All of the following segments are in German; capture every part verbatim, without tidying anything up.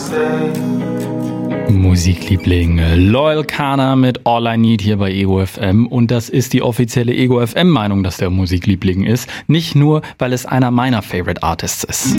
Musikliebling Loyal Kana mit All I Need hier bei Ego F M, und das ist die offizielle Ego F M Meinung, dass der Musikliebling ist, nicht nur, weil es einer meiner Favorite Artists ist.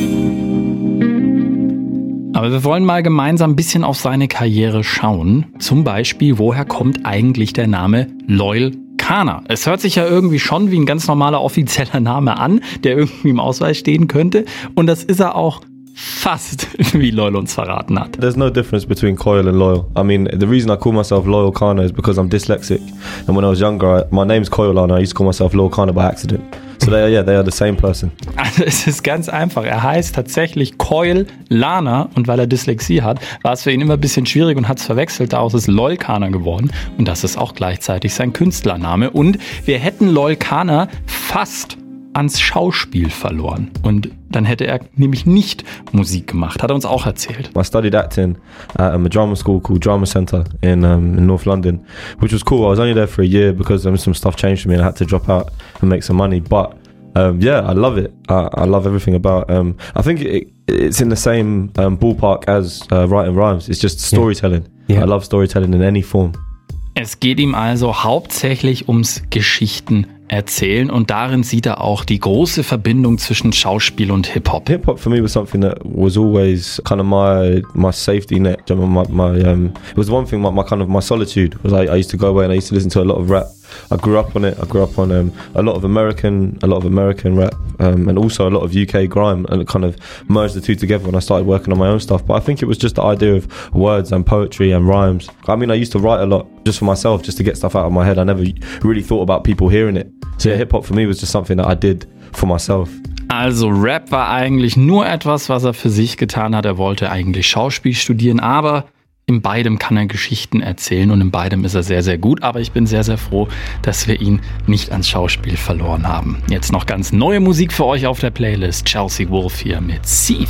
Aber wir wollen mal gemeinsam ein bisschen auf seine Karriere schauen. Zum Beispiel, woher kommt eigentlich der Name Loyal Kana? Es hört sich ja irgendwie schon wie ein ganz normaler offizieller Name an, der irgendwie im Ausweis stehen könnte, und das ist er auch fast, wie Loyal uns verraten hat. There's no difference between Coil and Loyal. I mean, the reason I call myself Loyal Kana is because I'm dyslexic. And when I was younger, I, my name's Coil Lana. I used to call myself Loyal Kana by accident. So they are, yeah, they are the same person. Also es ist ganz einfach. Er heißt tatsächlich Coil Lana, und weil er Dyslexie hat, war es für ihn immer ein bisschen schwierig und hat es verwechselt. Daraus ist Loyal Kana geworden, und das ist auch gleichzeitig sein Künstlername. Und wir hätten Loyal Kana fast ans Schauspiel verloren. Und dann hätte er nämlich nicht Musik gemacht, hat er uns auch erzählt. I studied acting at um, a drama school called Drama Centre in, um, in North London, which was cool. I was only there for a year because um, some stuff changed for me and I had to drop out and make some money. But um, yeah, I love it. I, I love everything about um, I think it, it's in the same um, ballpark as uh, writing rhymes. It's just storytelling. Yeah. Yeah. I love storytelling in any form. Es geht ihm also hauptsächlich ums Geschichten erzählen, und darin sieht er auch die große Verbindung zwischen Schauspiel und Hip-Hop. Hip-Hop for me was something that was always kind of my my safety net. My, my, um, it was one thing, my, my kind of my solitude was I, I used to go away and I used to listen to a lot of rap. I grew up on it. I grew up on um, a lot of American, a lot of American rap, um, and also a lot of U K grime, and it kind of merged the two together when I started working on my own stuff. But I think it was just the idea of words and poetry and rhymes. I mean, I used to write a lot just for myself, just to get stuff out of my head. I never really thought about people hearing it. So yeah, hip hop for me was just something that I did for myself. Also Rap war eigentlich nur etwas, was er für sich getan hat. Er wollte eigentlich Schauspiel studieren, aber in beidem kann er Geschichten erzählen, und in beidem ist er sehr, sehr gut. Aber ich bin sehr, sehr froh, dass wir ihn nicht ans Schauspiel verloren haben. Jetzt noch ganz neue Musik für euch auf der Playlist. Chelsea Wolfe hier mit Thief.